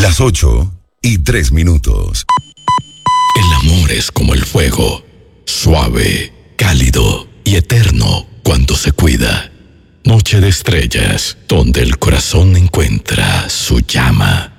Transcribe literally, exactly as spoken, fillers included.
Las ocho y tres minutos. El amor es como el fuego, suave, cálido y eterno cuando se cuida. Noche de estrellas, donde el corazón encuentra su llama.